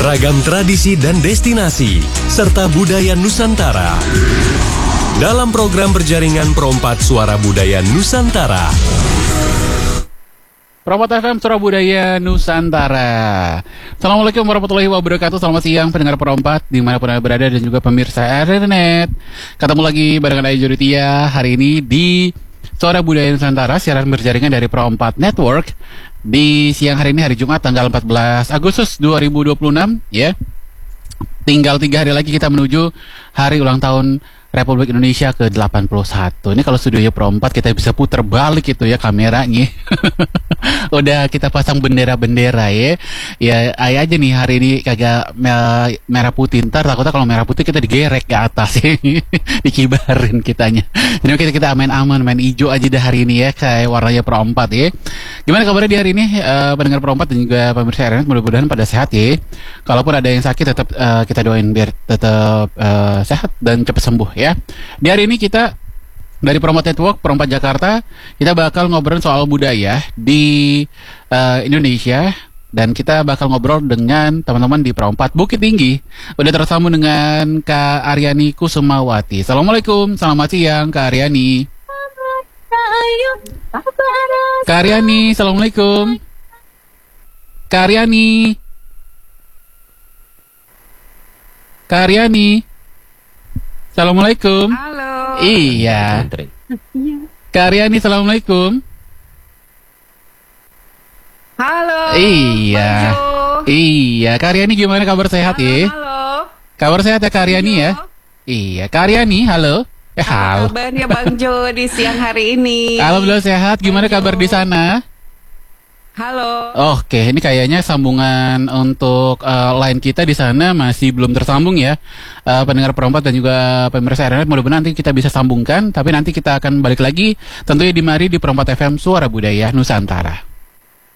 Ragam tradisi dan destinasi, serta budaya Nusantara. Dalam program berjaringan Perompat Suara Budaya Nusantara. Perompat FM Suara Budaya Nusantara. Assalamualaikum warahmatullahi wabarakatuh. Selamat siang pendengar Perompat dimanapun Anda berada dan juga pemirsa RRNet. Ketemu lagi barengan Ayu Juritia hari ini di Suara Budaya Nusantara, siaran berjaringan dari Perompat Network di siang hari ini, hari Jumat tanggal 14 Agustus 2026 ya. Tinggal 3 hari lagi kita menuju hari ulang tahun Republik Indonesia ke-81. Ini kalau studionya Perompat kita bisa putar balik itu ya kameranya. Udah kita pasang bendera-bendera ya. Ya aja nih hari ini kagak merah putih. Ntar takutnya kalau merah putih kita digerek ke atas ya. Dikibarin kitanya. Jadi kita aman-aman main hijau aja dah hari ini ya, kayak warnanya Perompat ya. Gimana kabarnya di hari ini pendengar Perompat dan juga pemirsa RRNet, mudah-mudahan pada sehat ya. Kalaupun ada yang sakit tetap kita doain biar tetap sehat dan cepat sembuh ya. Di hari ini kita dari Perompat Network, Perompat Jakarta, kita bakal ngobrol soal budaya di Indonesia. Dan kita bakal ngobrol dengan teman-teman di Perompat Bukit Tinggi. Udah tersambung dengan Kak Aryani Kusumawati. Assalamualaikum, selamat siang Kak Aryani. Kak Aryani, assalamualaikum. Kak Aryani. Kak Aryani. Assalamualaikum. Halo. Iya. Kak Aryani, assalamualaikum. Halo. Iya. Bonjour. Iya. Kak Aryani gimana, kabar sehat ya? Halo. Kabar sehat ya Kak Aryani ya? Iya. Kak Aryani, halo. Halo. Kabarnya Bang Jo di siang hari ini. Alhamdulillah sehat. Gimana kabar di sana? Halo. Oke, ini kayaknya sambungan untuk line kita di sana masih belum tersambung ya. Pendengar Perompat dan juga pemirsa RRNet, mudah-mudahan nanti kita bisa sambungkan. Tapi nanti kita akan balik lagi tentunya di mari di Perompat FM Suara Budaya Nusantara.